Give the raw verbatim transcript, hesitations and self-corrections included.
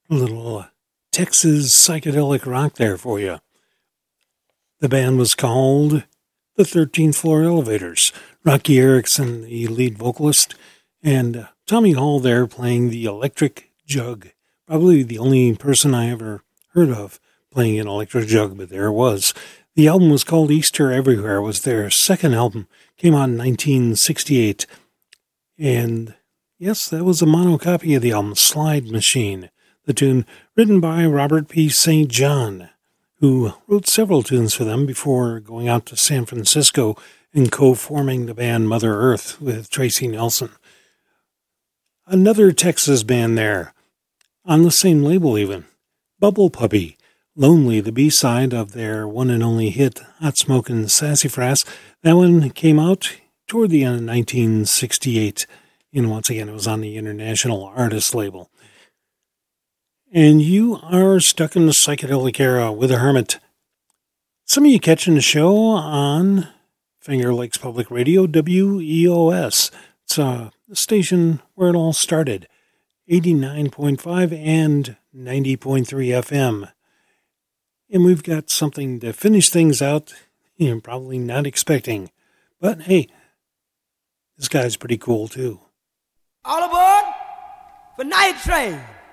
A little Texas psychedelic rock there for you. The band was called the thirteenth Floor Elevators. Rocky Erickson, the lead vocalist, and Tommy Hall there playing the electric jug. Probably the only person I ever heard of playing an electric jug, but there it was. The album was called Easter Everywhere. It was their second album. Came out in nineteen sixty-eight. And yes, that was a mono copy of the album, Slide Machine. The tune written by Robert P. Saint John, who wrote several tunes for them before going out to San Francisco and co-forming the band Mother Earth with Tracy Nelson. Another Texas band there, on the same label even, Bubble Puppy. Lonely, the B-side of their one and only hit, Hot Smokin' Sassafras. That one came out toward the end of nineteen sixty-eight, and once again it was on the International Artist label. And you are stuck in the psychedelic era with a hermit. Some of you catching the show on Finger Lakes Public Radio, W E O S. It's a station where it all started, eighty-nine point five and ninety point three F M. And we've got something to finish things out you're probably not expecting. But hey, this guy's pretty cool too. All aboard for Night Train.